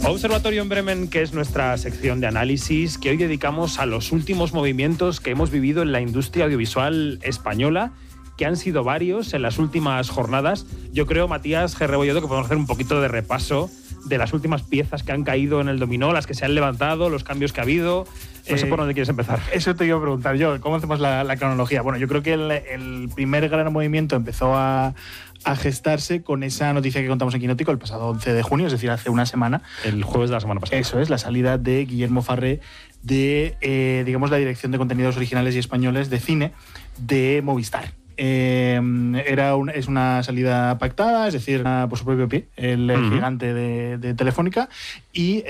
Observatorio en Bremen, que es nuestra sección de análisis que hoy dedicamos a los últimos movimientos que hemos vivido en la industria audiovisual española, que han sido varios en las últimas jornadas. Yo creo, Matías G. Rebolledo, que podemos hacer un poquito de repaso de las últimas piezas que han caído en el dominó, las que se han levantado, los cambios que ha habido. No sé por dónde quieres empezar. Eso te iba a preguntar yo. ¿Cómo hacemos la cronología? Bueno, yo creo que el primer gran movimiento empezó a gestarse con esa noticia que contamos en Quinótico el pasado 11 de junio, es decir, hace una semana. El jueves de la semana pasada. Eso es, la salida de Guillermo Farré de, digamos, la dirección de contenidos originales y españoles de cine de Movistar. Es una salida pactada, es decir, por su propio pie, el gigante de Telefónica. Y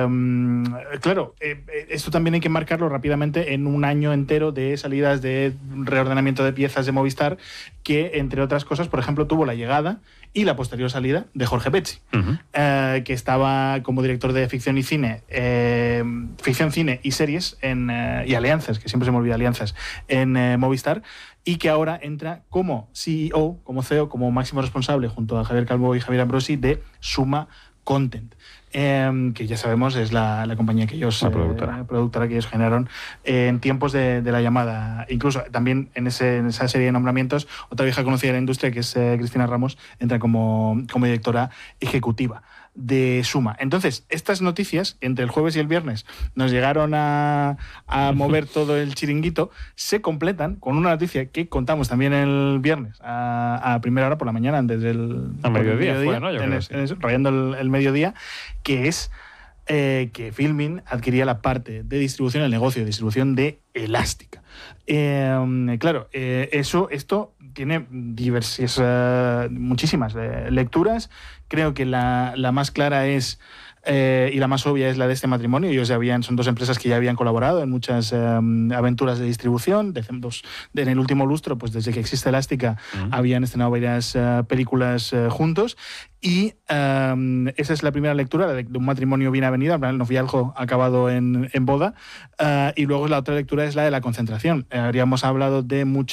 claro, esto también hay que marcarlo rápidamente en un año entero de salidas de reordenamiento de piezas de Movistar, que entre otras cosas, por ejemplo, tuvo la llegada y la posterior salida de Jorge Pecci, que estaba como director de ficción y cine, ficción, cine y series y alianzas, que siempre se me olvida alianzas, en Movistar, y que ahora entra como CEO, como CEO, como máximo responsable, junto a Javier Calvo y Javier Ambrosi, de Suma Content, que ya sabemos es la compañía que ellos, productora que ellos generaron en tiempos de la llamada. Incluso también en esa serie de nombramientos, otra vieja conocida de la industria, que es Cristina Ramos, entra como directora ejecutiva de Suma. Entonces, estas noticias, entre el jueves y el viernes, nos llegaron a mover todo el chiringuito, se completan con una noticia que contamos también el viernes a primera hora por la mañana, antes del mediodía, fue, ¿no? Yo creo que sí. Rayando el mediodía, que es que Filmin adquiría la parte de distribución, el negocio de distribución de Elástica. Claro, esto tiene muchísimas lecturas. Creo que la más clara es y la más obvia es la de este matrimonio. Son dos empresas que ya habían colaborado en muchas aventuras de distribución. En el último lustro, pues desde que existe Elástica, habían estrenado varias películas juntos. Y esa es la primera lectura de un matrimonio bien avenido, el noviazgo acabado en boda. Y luego la otra lectura es la de la concentración. Habríamos hablado de